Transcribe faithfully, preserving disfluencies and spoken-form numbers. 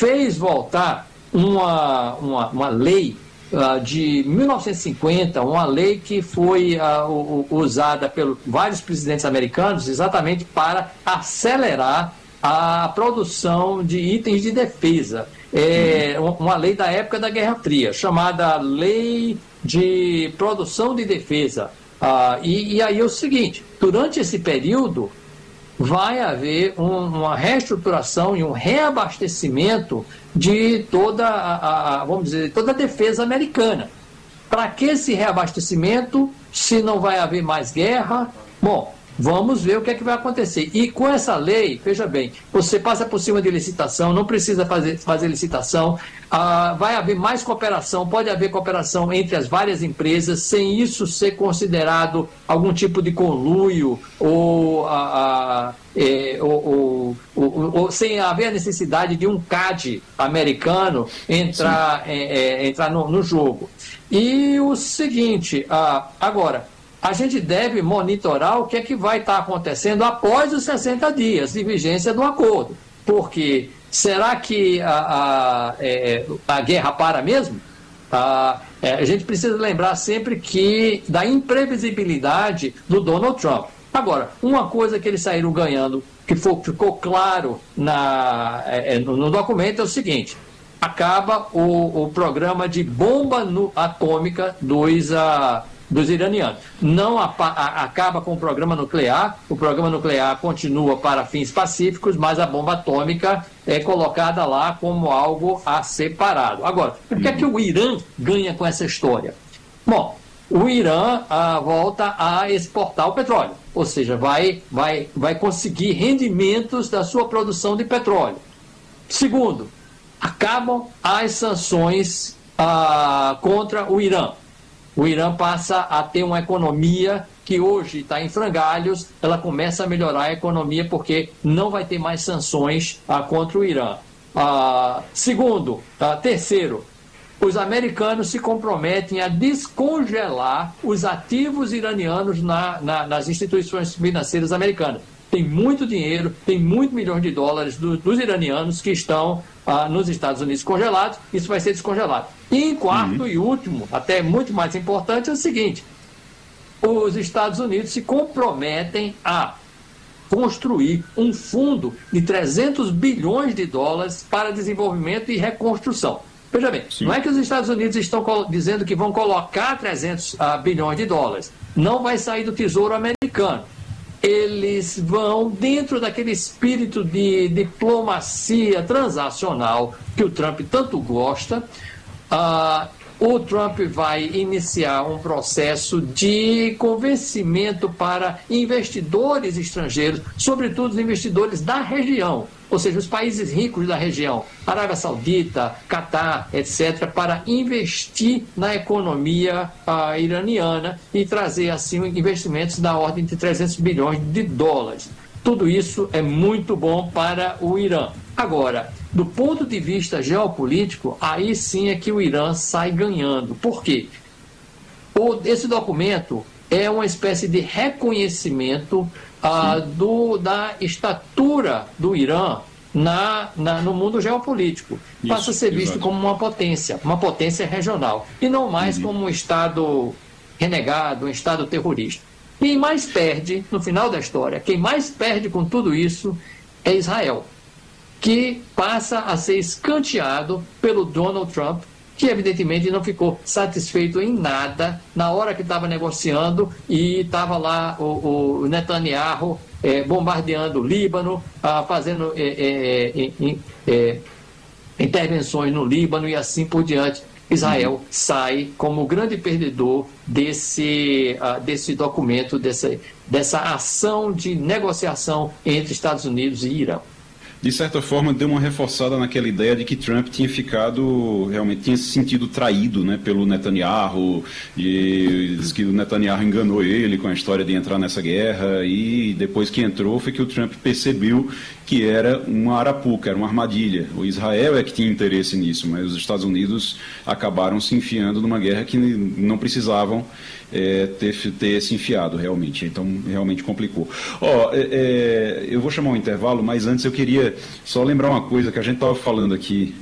fez voltar uma, uma, uma lei uh, de mil novecentos e cinquenta, uma lei que foi uh, usada por vários presidentes americanos exatamente para acelerar a produção de itens de defesa. É uma lei da época da Guerra Fria, chamada Lei de Produção de Defesa. Ah, e, e aí é o seguinte, durante esse período vai haver um, uma reestruturação e um reabastecimento de toda a, a, vamos dizer, toda a defesa americana. Para que esse reabastecimento, se não vai haver mais guerra? Bom, vamos ver o que é que vai acontecer. E com essa lei, veja bem, você passa por cima de licitação, não precisa fazer, fazer licitação, ah, vai haver mais cooperação, pode haver cooperação entre as várias empresas, sem isso ser considerado algum tipo de conluio ou, ah, ah, é, ou, ou, ou, ou sem haver a necessidade de um C A D americano entrar, é, é, entrar no, no jogo. E o seguinte, ah, agora, a gente deve monitorar o que é que vai estar acontecendo após os sessenta dias de vigência do acordo. Porque será que a, a, é, a guerra para mesmo? A, é, a gente precisa lembrar sempre que da imprevisibilidade do Donald Trump. Agora, uma coisa que eles saíram ganhando, que for, ficou claro na, é, no, no documento, é o seguinte: acaba o, o programa de bomba no, atômica dos... A, dos iranianos. Não a, a, acaba com o programa nuclear, o programa nuclear continua para fins pacíficos, mas a bomba atômica é colocada lá como algo a ser parado. Agora, o que é que o Irã ganha com essa história? Bom, o Irã ah, volta a exportar o petróleo, ou seja, vai, vai, vai conseguir rendimentos da sua produção de petróleo. Segundo, acabam as sanções ah, contra o Irã. O Irã passa a ter uma economia que hoje está em frangalhos, ela começa a melhorar a economia porque não vai ter mais sanções ah, contra o Irã. Ah, segundo, ah, terceiro, os americanos se comprometem a descongelar os ativos iranianos na, na, nas instituições financeiras americanas. Tem muito dinheiro, tem muitos milhões de dólares do, dos iranianos que estão ah, nos Estados Unidos congelados, isso vai ser descongelado. E em quarto uhum. e último, até muito mais importante, é o seguinte: os Estados Unidos se comprometem a construir um fundo de trezentos bilhões de dólares para desenvolvimento e reconstrução. Veja bem, Sim. não é que os Estados Unidos estão dizendo que vão colocar trezentos ah, bilhões de dólares, não vai sair do Tesouro americano. Eles vão, dentro daquele espírito de diplomacia transacional que o Trump tanto gosta, uh, o Trump vai iniciar um processo de convencimento para investidores estrangeiros, sobretudo os investidores da região, ou seja, os países ricos da região, Arábia Saudita, Catar, etcétera, para investir na economia uh, iraniana e trazer, assim, investimentos da ordem de trezentos bilhões de dólares. Tudo isso é muito bom para o Irã. Agora, do ponto de vista geopolítico, aí sim é que o Irã sai ganhando. Por quê? O, esse documento é uma espécie de reconhecimento ah, do, da estatura do Irã na, na, no mundo geopolítico. Isso, passa a ser visto exatamente. como uma potência, uma potência regional, e não mais uhum. como um Estado renegado, um Estado terrorista. Quem mais perde, no final da história, quem mais perde com tudo isso é Israel, que passa a ser escanteado pelo Donald Trump, que evidentemente não ficou satisfeito em nada na hora que estava negociando e estava lá o, o Netanyahu é, bombardeando o Líbano, ah, fazendo é, é, é, é, intervenções no Líbano e assim por diante. Israel uhum. sai como grande perdedor desse, uh, desse documento, dessa, dessa ação de negociação entre Estados Unidos e Irã. De certa forma, deu uma reforçada naquela ideia de que Trump tinha ficado, realmente tinha se sentido traído, né, pelo Netanyahu, e diz que o Netanyahu enganou ele com a história de entrar nessa guerra, e depois que entrou foi que o Trump percebeu que era uma arapuca, era uma armadilha. O Israel é que tinha interesse nisso, mas os Estados Unidos acabaram se enfiando numa guerra que não precisavam é, ter, ter se enfiado realmente. Então, realmente complicou. Ó, é, é, eu vou chamar um intervalo, mas antes eu queria só lembrar uma coisa que a gente estava falando aqui